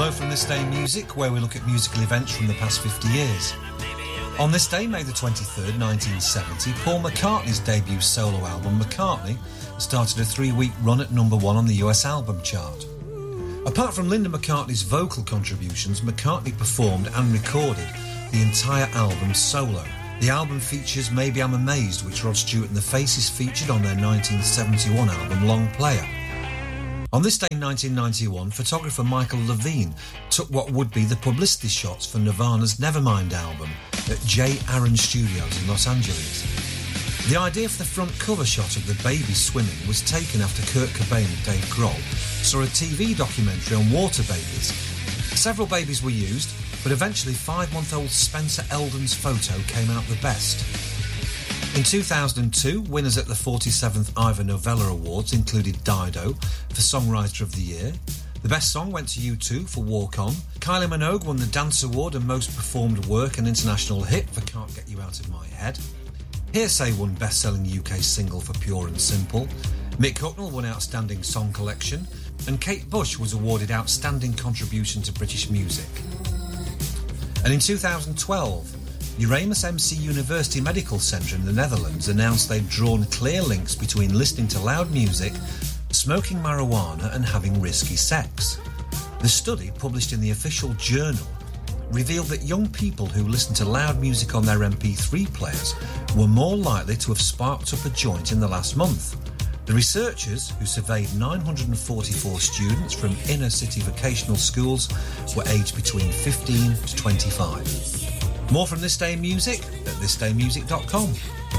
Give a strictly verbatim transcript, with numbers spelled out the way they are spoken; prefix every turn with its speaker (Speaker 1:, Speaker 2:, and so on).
Speaker 1: Hello from This Day in Music, where we look at musical events from the past fifty years. On this day, May the twenty-third, nineteen seventy, Paul McCartney's debut solo album, McCartney, started a three-week run at number one on the U S album chart. Apart from Linda McCartney's vocal contributions, McCartney performed and recorded the entire album solo. The album features Maybe I'm Amazed, which Rod Stewart and the Faces featured on their nineteen seventy-one album Long Player. On this day in nineteen ninety-one, photographer Michael Levine took what would be the publicity shots for Nirvana's Nevermind album at J. Aaron Studios in Los Angeles. The idea for the front cover shot of the babies swimming was taken after Kurt Cobain and Dave Grohl saw a T V documentary on water babies. Several babies were used, but eventually five-month-old Spencer Eldon's photo came out the best. In two thousand two, winners at the forty-seventh Ivor Novello Awards included Dido for Songwriter of the Year. The best song went to U two for Walk On. Kylie Minogue won the Dance Award and Most Performed Work and International Hit for Can't Get You Out of My Head. Hearsay won Best-Selling U K Single for Pure and Simple. Mick Hucknall won Outstanding Song Collection. And Kate Bush was awarded Outstanding Contribution to British Music. And in two thousand twelve, Erasmus M C University Medical Centre in the Netherlands announced they'd drawn clear links between listening to loud music, smoking marijuana and having risky sex. The study, published in the official journal, revealed that young people who listened to loud music on their M P three players were more likely to have sparked up a joint in the last month. The researchers, who surveyed nine hundred forty-four students from inner-city vocational schools, were aged between fifteen to twenty-five. More from This Day in Music at this day music dot com.